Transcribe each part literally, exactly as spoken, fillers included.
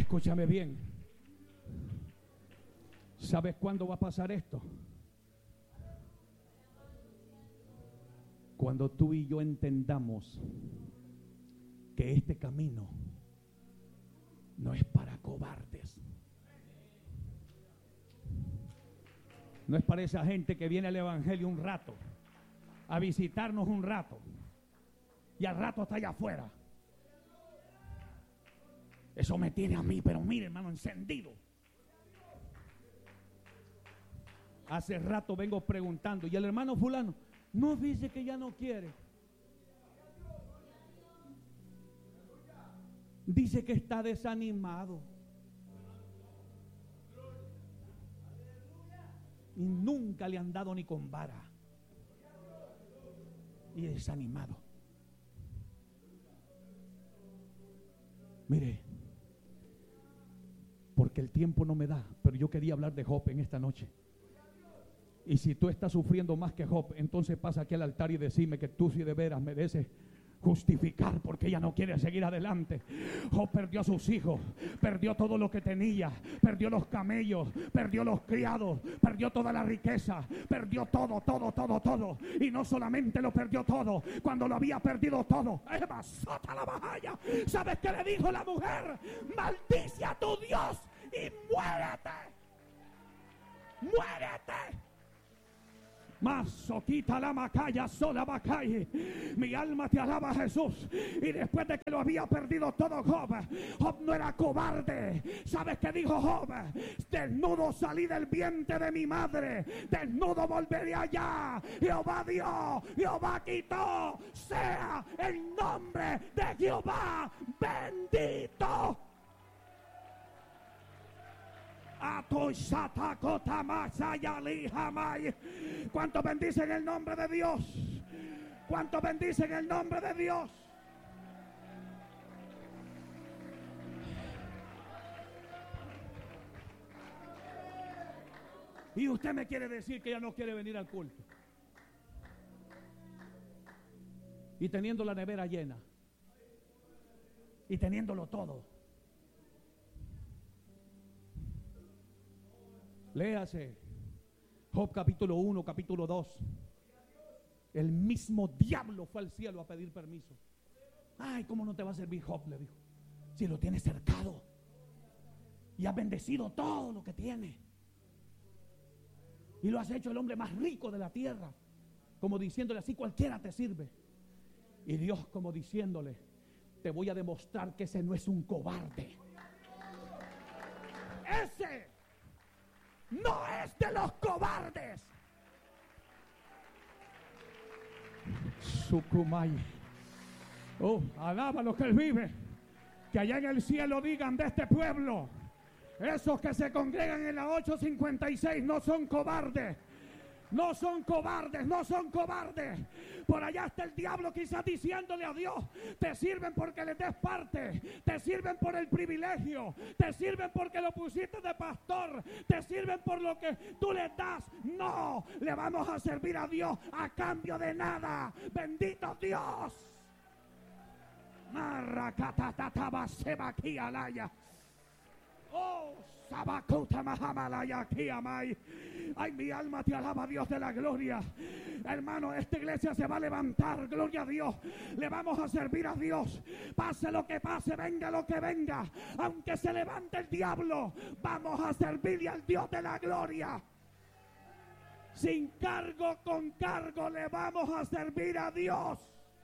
Escúchame bien. ¿Sabes cuándo va a pasar esto? Cuando tú y yo entendamos que este camino no es para cobardes. No es para esa gente que viene al evangelio un rato, a visitarnos un rato, y al rato está allá afuera. Eso me tiene a mí, pero mire, hermano, encendido. Hace rato vengo preguntando, y el hermano fulano no dice que ya no quiere. Dice que está desanimado. Y nunca le han dado ni con vara. Y desanimado. Mire, porque el tiempo no me da, pero yo quería hablar de Job en esta noche. Y si tú estás sufriendo más que Job, entonces pasa aquí al altar y decime que tú sí de veras mereces justificar porque ella no quiere seguir adelante. Job perdió a sus hijos, perdió todo lo que tenía, perdió los camellos, perdió los criados, perdió toda la riqueza, perdió todo, todo, todo, todo. Y no solamente lo perdió todo, cuando lo había perdido todo, Eva, sota la bajaya. ¿Sabes qué le dijo la mujer? Maldice a tu Dios y muérete. Muérete. Mazo, quita la macaya, sola macay. Mi alma te alaba, Jesús. Y después de que lo había perdido todo Job, Job no era cobarde. ¿Sabes qué dijo Job? Desnudo salí del vientre de mi madre, desnudo volveré allá. Jehová dio, Jehová quitó. Sea el nombre de Jehová bendito. ¿Cuánto bendicen el nombre de Dios? ¿Cuánto bendicen el nombre de Dios? Y usted me quiere decir que ya no quiere venir al culto. Y teniendo la nevera llena. Y teniéndolo todo. Léase Job capítulo uno, capítulo dos. El mismo diablo fue al cielo a pedir permiso. Ay, ¿cómo no te va a servir Job? Le dijo. Si lo tienes cercado y has bendecido todo lo que tiene. Y lo has hecho el hombre más rico de la tierra. Como diciéndole así, cualquiera te sirve. Y Dios como diciéndole, te voy a demostrar que ese no es un cobarde. Ese no es de los cobardes. Sucumay. Oh, alaba lo que él vive. Que allá en el cielo digan de este pueblo, esos que se congregan en la ocho cincuenta y seis no son cobardes. No son cobardes, no son cobardes. Por allá está el diablo quizás diciéndole a Dios, te sirven porque les des parte, te sirven por el privilegio, te sirven porque lo pusiste de pastor, te sirven por lo que tú les das. No, le vamos a servir a Dios a cambio de nada. Bendito Dios. Oh, Sabacuta Mahamalaya Kiamai. Ay, mi alma te alaba, Dios de la gloria. Hermano, esta iglesia se va a levantar, gloria a Dios. Le vamos a servir a Dios. Pase lo que pase, venga lo que venga. Aunque se levante el diablo, vamos a servirle al Dios de la gloria. Sin cargo, con cargo, le vamos a servir a Dios.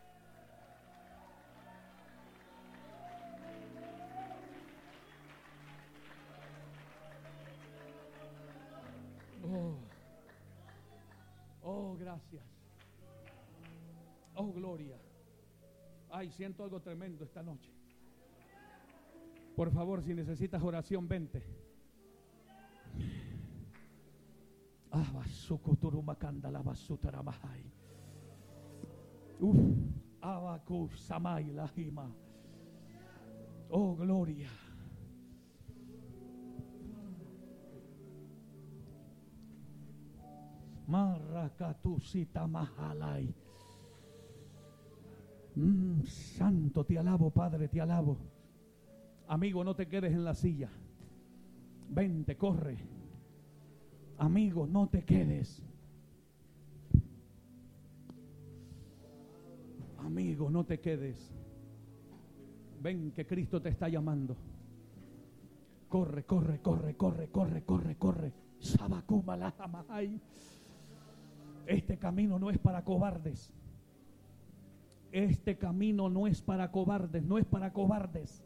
Oh, oh, gracias. Oh, gloria. Ay, siento algo tremendo esta noche. Por favor, si necesitas oración, vente. Ah, basukuturuma kandala basutaramahai. Uf, abaku samai lahima. Oh, gloria. Marakatusita mahalai. Mm, santo, te alabo, Padre, te alabo. Amigo, no te quedes en la silla. Vente, corre. Amigo, no te quedes. Amigo, no te quedes. Ven que Cristo te está llamando. Corre, corre, corre, corre, corre, corre, corre. Este camino no es para cobardes. Este camino no es para cobardes, no es para cobardes.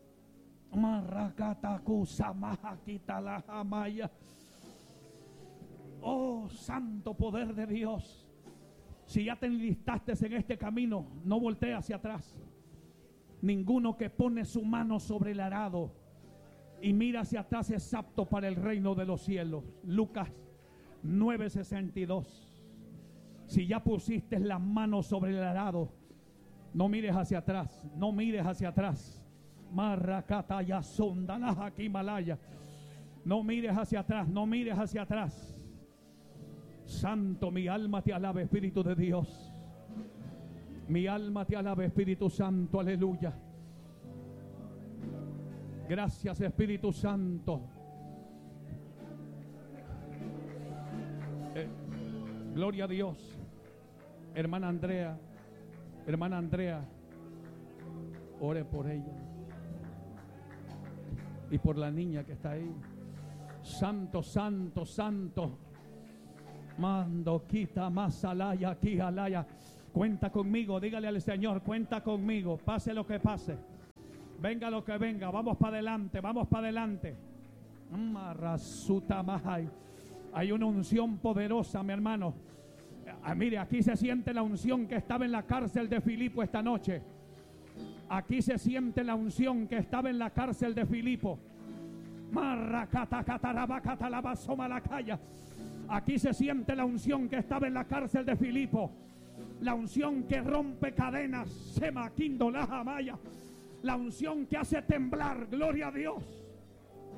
Oh, santo poder de Dios. Si ya te enlistaste en este camino, no voltees hacia atrás. Ninguno que pone su mano sobre el arado y mira hacia atrás es apto para el reino de los cielos. Lucas nueve sesenta y dos. Si ya pusiste las manos sobre el arado, no mires hacia atrás, no mires hacia atrás. Marrakataya sondalaja Himalaya. No mires hacia atrás, no mires hacia atrás. Santo, mi alma te alaba, Espíritu de Dios. Mi alma te alaba, Espíritu Santo, aleluya. Gracias, Espíritu Santo. Eh, gloria a Dios. Hermana Andrea, hermana Andrea, ore por ella y por la niña que está ahí. Santo, santo, santo. Mando, quita, más alaya, aquí alaya. Cuenta conmigo, dígale al Señor, cuenta conmigo, pase lo que pase, venga lo que venga, vamos para adelante, vamos para adelante. Hay una unción poderosa, mi hermano. Ah, mire, aquí se siente la unción que estaba en la cárcel de Filipo esta noche. Aquí se siente la unción que estaba en la cárcel de Filipo. Aquí se siente la unción que estaba en la cárcel de Filipo. La unción que rompe cadenas. La unción que hace temblar. Gloria a Dios.